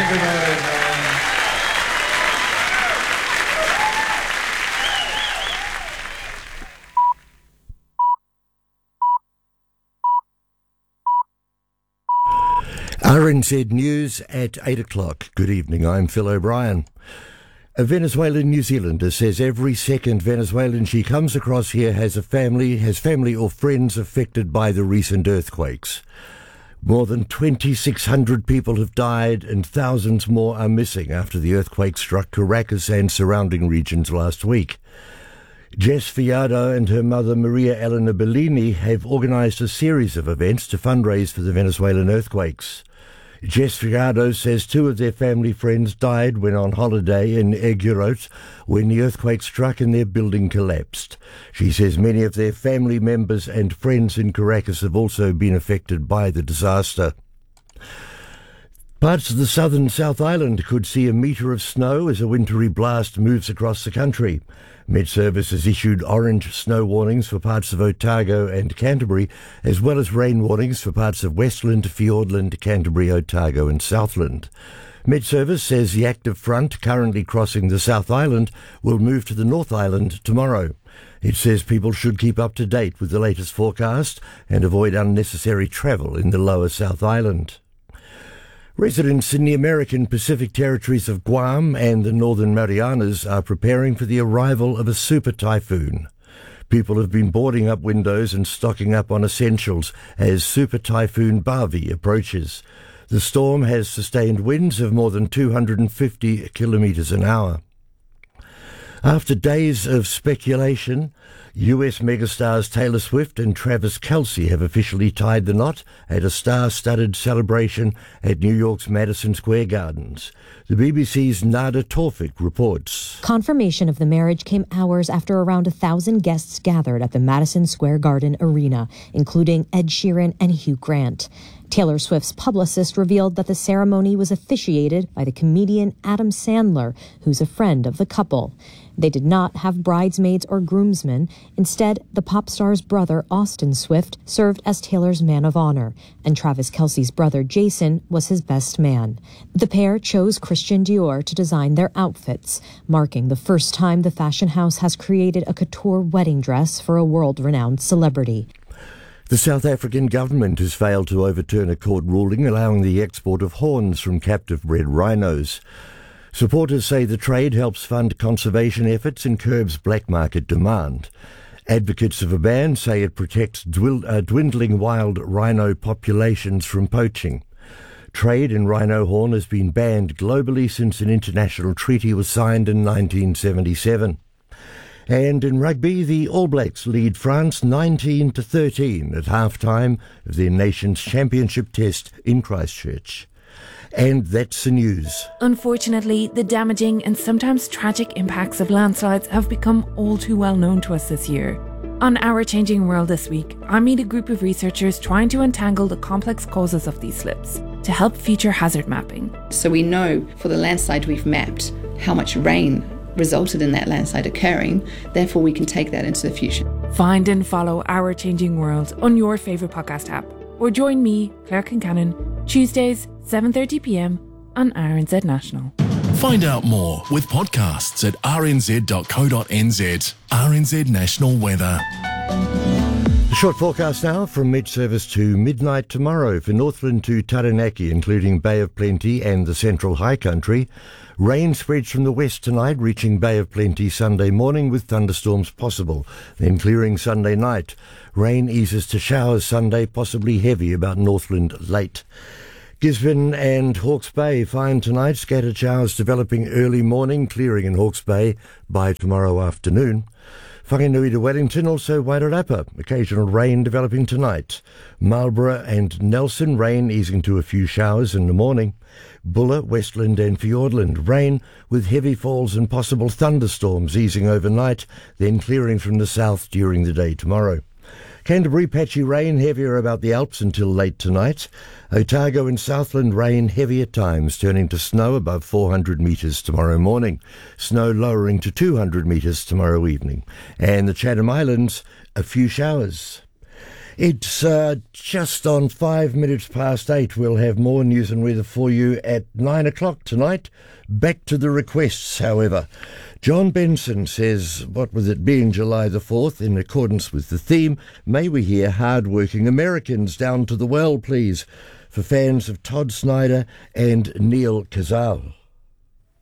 Thank you very much. RNZ News at 8 o'clock. Good evening, I'm Phil O'Brien. A Venezuelan New Zealander says every second Venezuelan she comes across here has family or friends affected by the recent earthquakes. More than 2,600 people have died and thousands more are missing after the earthquake struck Caracas and surrounding regions last week. Jess Fiado and her mother Maria Elena Bellini have organised a series of events to fundraise for the Venezuelan earthquakes. Jess Fiado says two of their family friends died when on holiday in Higuerote when the earthquake struck and their building collapsed. She says many of their family members and friends in Caracas have also been affected by the disaster. Parts of the southern South Island could see a metre of snow as a wintry blast moves across the country. Met Service has issued orange snow warnings for parts of Otago and Canterbury, as well as rain warnings for parts of Westland, Fiordland, Canterbury, Otago and Southland. Met Service says the active front currently crossing the South Island will move to the North Island tomorrow. It says people should keep up to date with the latest forecast and avoid unnecessary travel in the lower South Island. Residents in the American Pacific territories of Guam and the Northern Marianas are preparing for the arrival of a super typhoon. People have been boarding up windows and stocking up on essentials as Super Typhoon Bavi approaches. The storm has sustained winds of more than 250 kilometres an hour. After days of speculation, US megastars Taylor Swift and Travis Kelce have officially tied the knot at a star-studded celebration at New York's Madison Square Gardens. The BBC's Nada Tawfik reports. Confirmation of the marriage came hours after around 1,000 guests gathered at the Madison Square Garden arena, including Ed Sheeran and Hugh Grant. Taylor Swift's publicist revealed that the ceremony was officiated by the comedian Adam Sandler, who's a friend of the couple. They did not have bridesmaids or groomsmen. Instead, the pop star's brother, Austin Swift, served as Taylor's man of honor, and Travis Kelce's brother, Jason, was his best man. The pair chose Christian Dior to design their outfits, marking the first time the fashion house has created a couture wedding dress for a world-renowned celebrity. The South African government has failed to overturn a court ruling allowing the export of horns from captive-bred rhinos. Supporters say the trade helps fund conservation efforts and curbs black market demand. Advocates of a ban say it protects dwindling wild rhino populations from poaching. Trade in rhino horn has been banned globally since an international treaty was signed in 1977. And in rugby, the All Blacks lead France 19-13 at half-time of their nation's championship test in Christchurch. And that's the news. Unfortunately, the damaging and sometimes tragic impacts of landslides have become all too well known to us this year. On Our Changing World this week, I meet a group of researchers trying to untangle the complex causes of these slips to help feature hazard mapping. So we know for the landslide we've mapped how much rain resulted in that landslide occurring, therefore we can take that into the future. Find and follow Our Changing World on your favourite podcast app, or join me, Claire Kincannon, Tuesdays, 7:30 p.m. on RNZ National. Find out more with podcasts at rnz.co.nz. RNZ National Weather. The short forecast now from Met Service to midnight tomorrow for Northland to Taranaki, including Bay of Plenty and the Central High Country. Rain spreads from the west tonight, reaching Bay of Plenty Sunday morning with thunderstorms possible, then clearing Sunday night. Rain eases to showers Sunday, possibly heavy about Northland late. Gisborne and Hawke's Bay fine tonight, scattered showers developing early morning, clearing in Hawke's Bay by tomorrow afternoon. Whanganui to Wellington, also Wairarapa, occasional rain developing tonight. Marlborough and Nelson, rain easing to a few showers in the morning. Buller, Westland and Fiordland, rain with heavy falls and possible thunderstorms easing overnight, then clearing from the south during the day tomorrow. Canterbury, patchy rain, heavier about the Alps until late tonight. Otago and Southland, rain heavy at times, turning to snow above 400 metres tomorrow morning. Snow lowering to 200 metres tomorrow evening. And the Chatham Islands, a few showers. It's just on 5 minutes past 8. We'll have more news and weather for you at 9 o'clock tonight. Back to the requests, however. John Benson says, what with it being July the 4th, in accordance with the theme, may we hear hard-working Americans down to the well, please, for fans of Todd Snyder and Neil Kazal.